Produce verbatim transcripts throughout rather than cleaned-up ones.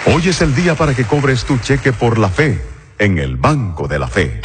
Hoy es el día para que cobres tu cheque por la fe en el Banco de la Fe.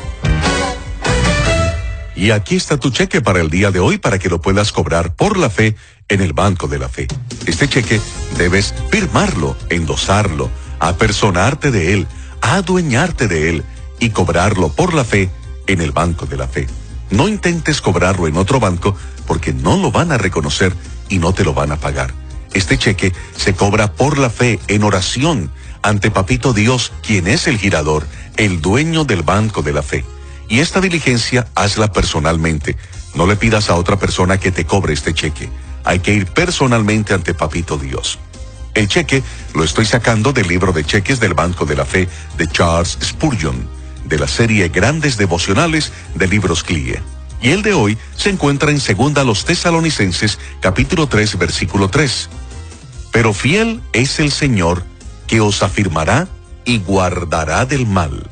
Y aquí está tu cheque para el día de hoy para que lo puedas cobrar por la fe en el Banco de la Fe. Este cheque debes firmarlo, endosarlo, apersonarte de él, adueñarte de él y cobrarlo por la fe en el Banco de la Fe. No intentes cobrarlo en otro banco porque no lo van a reconocer y no te lo van a pagar. Este cheque se cobra por la fe en oración ante Papito Dios, quien es el girador, el dueño del Banco de la Fe. Y esta diligencia hazla personalmente. No le pidas a otra persona que te cobre este cheque. Hay que ir personalmente ante Papito Dios. El cheque lo estoy sacando del libro de cheques del Banco de la Fe de Charles Spurgeon, de la serie Grandes Devocionales de Libros C L I E. Y el de hoy se encuentra en Segunda a los Tesalonicenses, capítulo tres, versículo tres. Pero fiel es el Señor, que os afirmará y guardará del mal.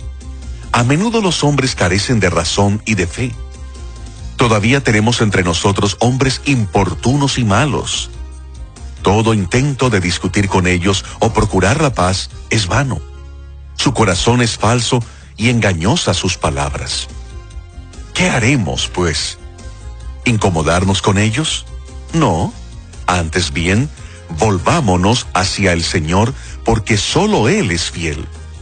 A menudo los hombres carecen de razón y de fe. Todavía tenemos entre nosotros hombres importunos y malos. Todo intento de discutir con ellos o procurar la paz es vano. Su corazón es falso y engañosas sus palabras. ¿Qué haremos, pues? ¿Incomodarnos con ellos? No, antes bien, volvámonos hacia el Señor, porque solo Él es fiel.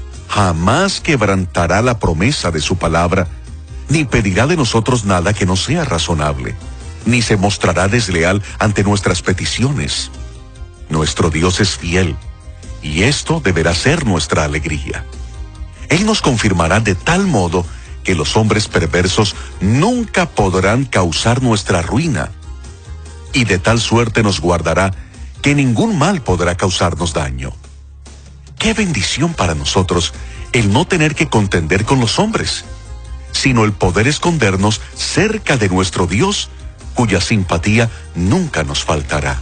Jamás quebrantará la promesa de su palabra, ni pedirá de nosotros nada que no sea razonable, ni se mostrará desleal ante nuestras peticiones. Nuestro Dios es fiel, y esto deberá ser nuestra alegría. Él nos confirmará de tal modo que los hombres perversos nunca podrán causar nuestra ruina, y de tal suerte nos guardará que ningún mal podrá causarnos daño. Qué bendición para nosotros el no tener que contender con los hombres, sino el poder escondernos cerca de nuestro Dios, cuya simpatía nunca nos faltará.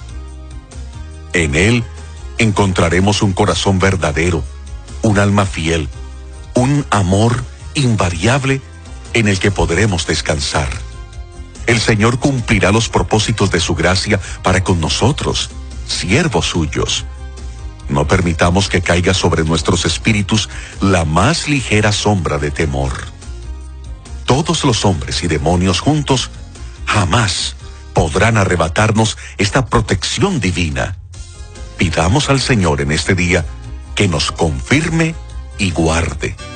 En Él encontraremos un corazón verdadero, un alma fiel, un amor invariable en el que podremos descansar. El Señor cumplirá los propósitos de su gracia para con nosotros, siervos suyos. No permitamos que caiga sobre nuestros espíritus la más ligera sombra de temor. Todos los hombres y demonios juntos jamás podrán arrebatarnos esta protección divina. Pidamos al Señor en este día que nos confirme y guarde.